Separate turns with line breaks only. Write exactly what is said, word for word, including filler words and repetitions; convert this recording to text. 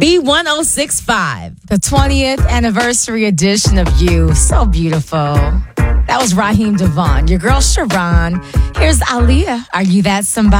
B one oh six point five.
The twentieth anniversary edition of You. So beautiful. That was Raheem Devon. Your girl, Sharon. Here's Aaliyah. Are You That Somebody?